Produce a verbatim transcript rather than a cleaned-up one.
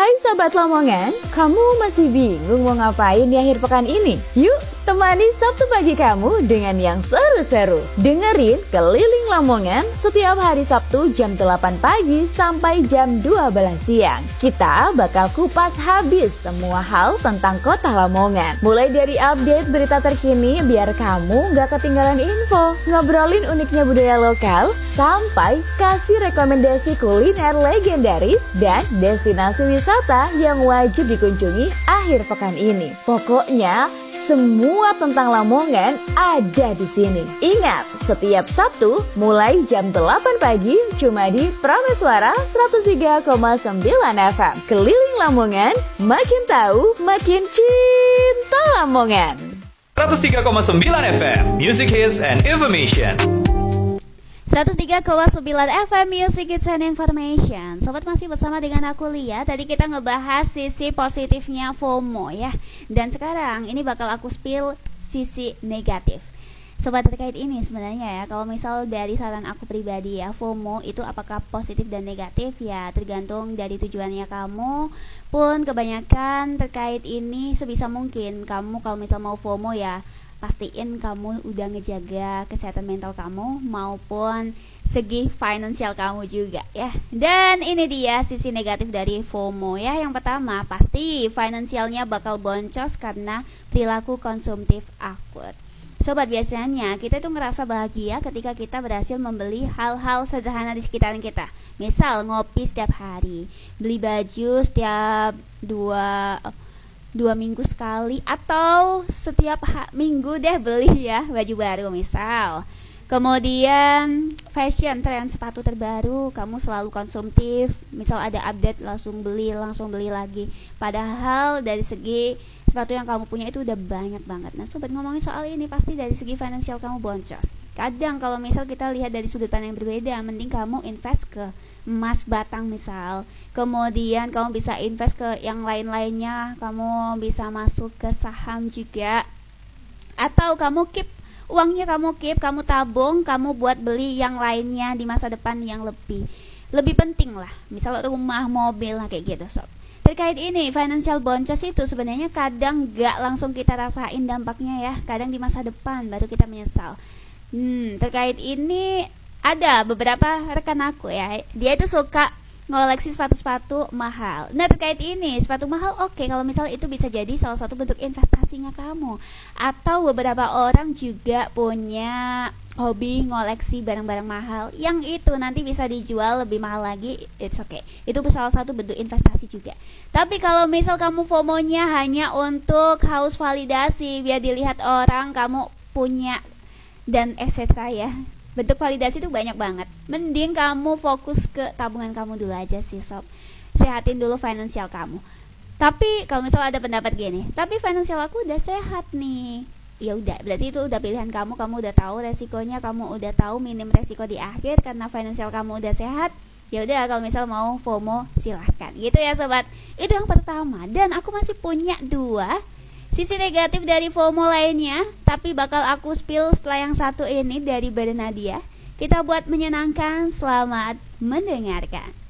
Hai Sobat Lamongan, kamu masih bingung mau ngapain di akhir pekan ini? Yuk, temani Sabtu pagi kamu dengan yang seru-seru. Dengerin Keliling Lamongan setiap hari Sabtu jam delapan pagi sampai jam dua belas siang. Kita bakal kupas habis semua hal tentang kota Lamongan. Mulai dari update berita terkini biar kamu gak ketinggalan info, ngobrolin uniknya budaya lokal, sampai kasih rekomendasi kuliner legendaris dan destinasi wisata yang wajib dikunjungi akhir pekan ini. Pokoknya semua tentang Lamongan ada di sini. Ingat, setiap Sabtu mulai jam delapan pagi cuma di Prameswara seratus tiga koma sembilan F M. Keliling Lamongan, makin tahu, makin cinta Lamongan. seratus tiga koma sembilan F M, Music Hits and Information. seratus tiga koma sembilan F M Music Hits and Information. Sobat masih bersama dengan aku Lia. Tadi kita ngebahas sisi positifnya FOMO ya. Dan sekarang ini bakal aku spill sisi negatif. Sobat terkait ini sebenarnya ya, kalau misal dari saran aku pribadi ya, FOMO itu apakah positif dan negatif ya tergantung dari tujuannya kamu. Pun kebanyakan terkait ini sebisa mungkin kamu kalau misal mau FOMO ya pastiin kamu udah ngejaga kesehatan mental kamu maupun segi finansial kamu juga ya. Dan ini dia sisi negatif dari FOMO ya. Yang pertama, pasti finansialnya bakal boncos karena perilaku konsumtif akut. Sobat, biasanya kita tuh ngerasa bahagia ketika kita berhasil membeli hal-hal sederhana di sekitaran kita. Misal ngopi setiap hari, beli baju setiap dua dua minggu sekali, atau setiap ha- minggu deh beli ya baju baru misal. Kemudian fashion, tren sepatu terbaru kamu selalu konsumtif, misal ada update langsung beli, langsung beli lagi. Padahal dari segi sepatu yang kamu punya itu udah banyak banget. Nah sobat, ngomongin soal ini pasti dari segi finansial kamu boncos. Kadang kalau misal kita lihat dari sudut pandang yang berbeda, mending kamu invest ke emas batang misal. Kemudian kamu bisa invest ke yang lain-lainnya, kamu bisa masuk ke saham juga. Atau kamu keep uangnya, kamu keep, kamu tabung, kamu buat beli yang lainnya di masa depan yang lebih lebih penting lah. Misal rumah, mobil lah kayak gitu sob. Terkait ini, financial boncos itu sebenarnya kadang gak langsung kita rasain dampaknya ya. Kadang di masa depan baru kita menyesal. Hmm, terkait ini ada beberapa rekan aku ya, dia itu suka ngoleksi sepatu-sepatu mahal. Nah terkait ini, sepatu mahal oke okay, kalau misal itu bisa jadi salah satu bentuk investasinya kamu. Atau beberapa orang juga punya hobi ngoleksi barang-barang mahal yang itu nanti bisa dijual lebih mahal lagi, it's okay. Itu salah satu bentuk investasi juga. Tapi kalau misal kamu FOMO-nya hanya untuk haus validasi, biar dilihat orang kamu punya dan et cetera ya, bentuk validasi itu banyak banget. Mending kamu fokus ke tabungan kamu dulu aja sih sob. Sehatin dulu finansial kamu. Tapi kalau misalnya ada pendapat gini, tapi finansial aku udah sehat nih, ya udah, berarti itu udah pilihan kamu. Kamu udah tahu resikonya, kamu udah tahu minim resiko di akhir karena finansial kamu udah sehat. Ya udah, kalau misal mau FOMO silahkan gitu ya sobat. Itu yang pertama. Dan aku masih punya dua sisi negatif dari FOMO lainnya, tapi bakal aku spill setelah yang satu ini dari Badan Nadia. Kita buat menyenangkan, selamat mendengarkan.